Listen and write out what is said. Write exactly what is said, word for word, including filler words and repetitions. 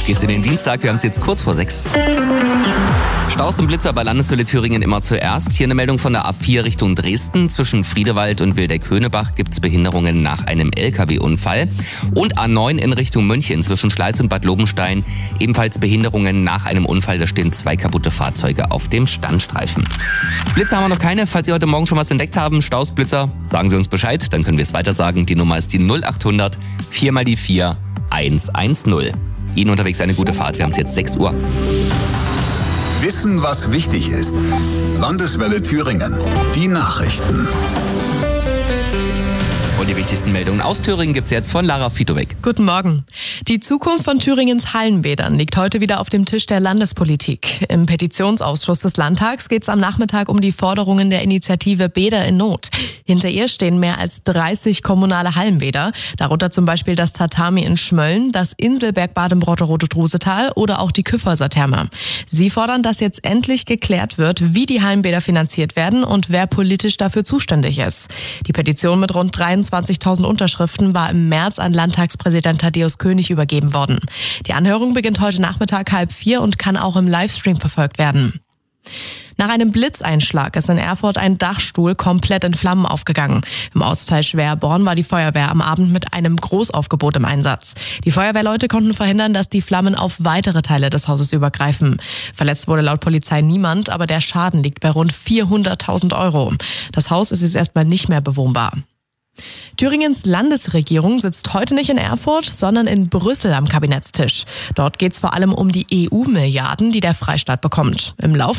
geht's in den Dienstag. Wir haben es jetzt kurz vor sechs. Staus und Blitzer bei Landeswelle Thüringen immer zuerst. Hier eine Meldung von der A vier Richtung Dresden. Zwischen Friedewald und Wildeck-Höhnebach gibt es Behinderungen nach einem L K W-Unfall. Und A neun in Richtung München zwischen Schleiz und Bad Lobenstein. Ebenfalls Behinderungen nach einem Unfall. Da stehen zwei kaputte Fahrzeuge auf dem Standstreifen. Blitzer haben wir noch keine. Falls Sie heute Morgen schon was entdeckt haben, Staus, Blitzer, sagen Sie uns Bescheid. Dann können wir es weiter sagen. Die Nummer ist die null acht hundert vier mal die vier eins eins null. Ihnen unterwegs eine gute Fahrt. Wir haben es jetzt sechs Uhr. Wissen, was wichtig ist. Landeswelle Thüringen. Die Nachrichten. Und die wichtigsten Meldungen aus Thüringen gibt's jetzt von Lara Fitowek. Guten Morgen. Die Zukunft von Thüringens Hallenbädern liegt heute wieder auf dem Tisch der Landespolitik. Im Petitionsausschuss des Landtags geht es am Nachmittag um die Forderungen der Initiative Bäder in Not. Hinter ihr stehen mehr als dreißig kommunale Hallenbäder, darunter zum Beispiel das Tatami in Schmölln, das Inselbergbad im Rotterode-Drusetal oder auch die Kyffhäuser Therme. Sie fordern, dass jetzt endlich geklärt wird, wie die Hallenbäder finanziert werden und wer politisch dafür zuständig ist. Die Petition mit rund dreiundzwanzigtausend Unterschriften war im März an Landtagspräsident Thaddäus König übergeben worden. Die Anhörung beginnt heute Nachmittag halb vier und kann auch im Livestream verfolgt werden. Nach einem Blitzeinschlag ist in Erfurt ein Dachstuhl komplett in Flammen aufgegangen. Im Ortsteil Schwerborn war die Feuerwehr am Abend mit einem Großaufgebot im Einsatz. Die Feuerwehrleute konnten verhindern, dass die Flammen auf weitere Teile des Hauses übergreifen. Verletzt wurde laut Polizei niemand, aber der Schaden liegt bei rund vierhunderttausend Euro. Das Haus ist jetzt erstmal nicht mehr bewohnbar. Thüringens Landesregierung sitzt heute nicht in Erfurt, sondern in Brüssel am Kabinettstisch. Dort geht es vor allem um die E U-Milliarden, die der Freistaat bekommt. Im Laufe